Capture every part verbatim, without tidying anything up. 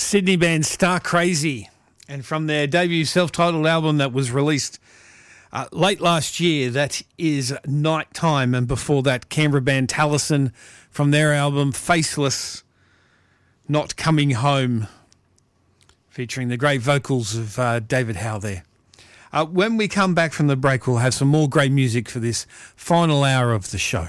Sydney band Star Crazy, and from their debut self-titled album that was released uh, late last year, that is Night Time, and before that Canberra band Taliesin from their album Faceless, Not Coming Home, featuring the great vocals of uh, David Howe there. Uh, when we come back from the break, we'll have some more great music for this final hour of the show.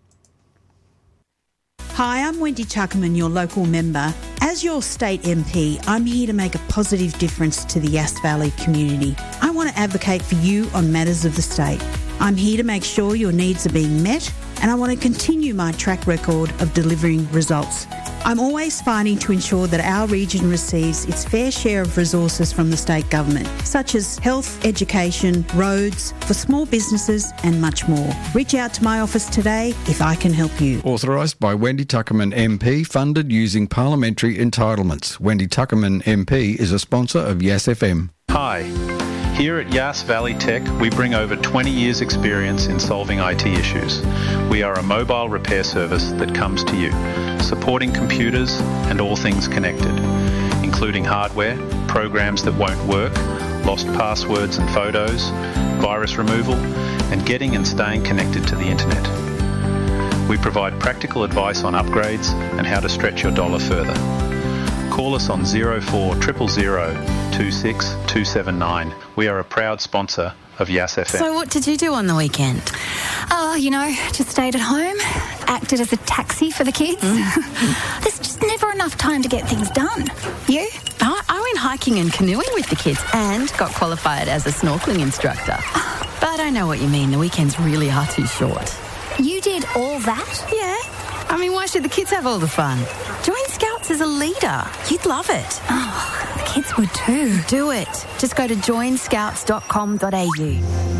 Hi, I'm Wendy Tuckerman, your local member. As your state M P, I'm here to make a positive difference to the Yass Valley community. I want to advocate for you on matters of the state. I'm here to make sure your needs are being met, and I want to continue my track record of delivering results. I'm always fighting to ensure that our region receives its fair share of resources from the state government, such as health, education, roads, for small businesses and much more. Reach out to my office today if I can help you. Authorised by Wendy Tuckerman M P, funded using parliamentary entitlements. Wendy Tuckerman M P is a sponsor of Yass F M. Hi. Here at Yass Valley Tech, we bring over twenty years experience in solving I T issues. We are a mobile repair service that comes to you, supporting computers and all things connected, including hardware, programs that won't work, lost passwords and photos, virus removal, and getting and staying connected to the internet. We provide practical advice on upgrades and how to stretch your dollar further. Call us on zero four zero zero zero two six two seven nine. We are a proud sponsor of Yass F M. So what did you do on the weekend? Oh, you know, just stayed at home, acted as a taxi for the kids. Mm. There's just never enough time to get things done. You? I, I went hiking and canoeing with the kids and got qualified as a snorkelling instructor. But I know what you mean. The weekends really are too short. You did all that? Yeah. I mean, why should the kids have all the fun? Join Scouts as a leader. You'd love it. Oh, the kids would too. Do it. Just go to join scouts dot com dot a u.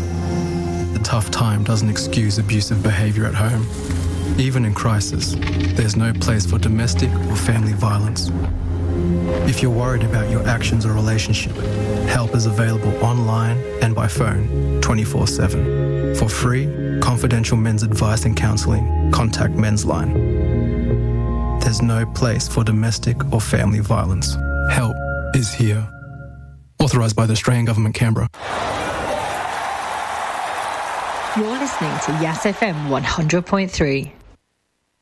A tough time doesn't excuse abusive behaviour at home. Even in crisis, there's no place for domestic or family violence. If you're worried about your actions or relationship, help is available online and by phone twenty-four seven. For free, confidential men's advice and counselling, contact Men's Line. There's no place for domestic or family violence. Help is here. Authorised by the Australian Government, Canberra. You're listening to Yass F M one hundred point three.